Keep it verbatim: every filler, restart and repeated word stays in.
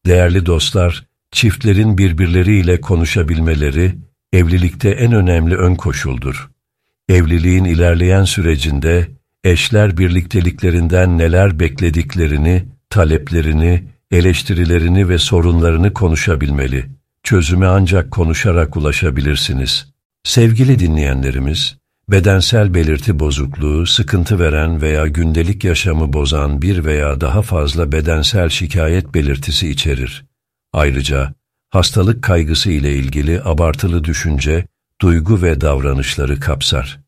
Değerli dostlar, çiftlerin birbirleriyle konuşabilmeleri, evlilikte en önemli ön koşuldur. Evliliğin ilerleyen sürecinde, eşler birlikteliklerinden neler beklediklerini, taleplerini, eleştirilerini ve sorunlarını konuşabilmeli. Çözüme ancak konuşarak ulaşabilirsiniz. Sevgili dinleyenlerimiz, bedensel belirti bozukluğu, sıkıntı veren veya gündelik yaşamı bozan bir veya daha fazla bedensel şikayet belirtisi içerir. Ayrıca, hastalık kaygısı ile ilgili abartılı düşünce, duygu ve davranışları kapsar.